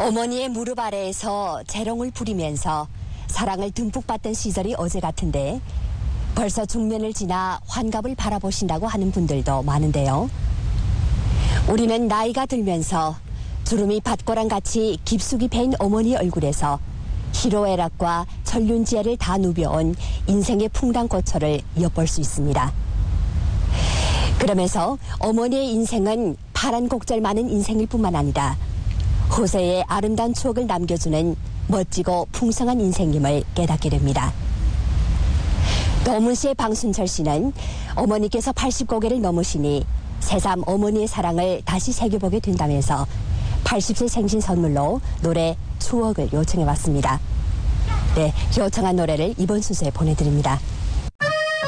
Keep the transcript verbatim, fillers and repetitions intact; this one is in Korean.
어머니의 무릎 아래에서 재롱을 부리면서 사랑을 듬뿍 받던 시절이 어제 같은데 벌써 중년을 지나 환갑을 바라보신다고 하는 분들도 많은데요. 우리는 나이가 들면서 주름이 밭고랑 같이 깊숙이 베인 어머니 얼굴에서 희로애락과 천륜지혜를 다 누벼온 인생의 풍랑고초를 엿볼 수 있습니다. 그러면서 어머니의 인생은 파란 곡절 많은 인생일 뿐만 아니라 후세의 아름다운 추억을 남겨주는 멋지고 풍성한 인생임을 깨닫게 됩니다. 도문시의 방순철 씨는 어머니께서 팔십 고개를 넘으시니 새삼 어머니의 사랑을 다시 새겨보게 된다면서 팔십 세 생신 선물로 노래 추억을 요청해왔습니다. 네, 요청한 노래를 이번 순서에 보내드립니다.